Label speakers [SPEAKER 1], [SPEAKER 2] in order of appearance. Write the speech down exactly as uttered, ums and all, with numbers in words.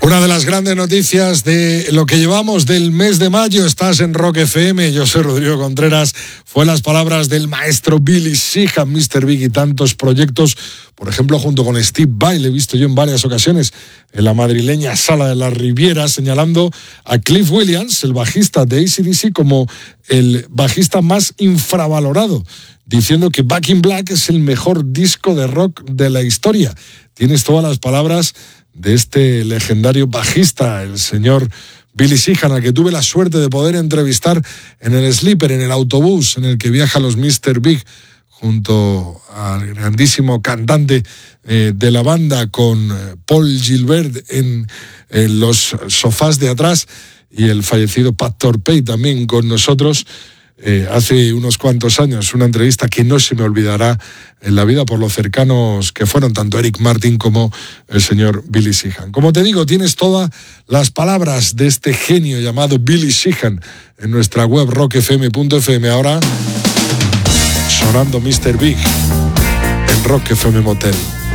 [SPEAKER 1] Una de las grandes noticias de lo que llevamos del mes de mayo, estás en Rock F M, yo soy Rodrigo Contreras, fue las palabras del maestro Billy Sheehan, míster Big, y tantos proyectos, por ejemplo, junto con Steve Vai, le he visto yo en varias ocasiones en la madrileña Sala de la Riviera, señalando a Cliff Williams, el bajista de A C D C, como el bajista más infravalorado, diciendo que Back in Black es el mejor disco de rock de la historia. Tienes todas las palabras de este legendario bajista, el señor Billy Sheehan, al que tuve la suerte de poder entrevistar en el Sleeper, en el autobús en el que viajan los míster Big, junto al grandísimo cantante eh, de la banda, con eh, Paul Gilbert en, en los sofás de atrás, y el fallecido Pat Torpey también con nosotros. Eh, hace unos cuantos años, una entrevista que no se me olvidará en la vida por lo cercanos que fueron tanto Eric Martin como el señor Billy Sheehan. Como te digo, tienes todas las palabras de este genio llamado Billy Sheehan en nuestra web rock f m punto f m. Ahora sonando míster Big en Rock F M Motel.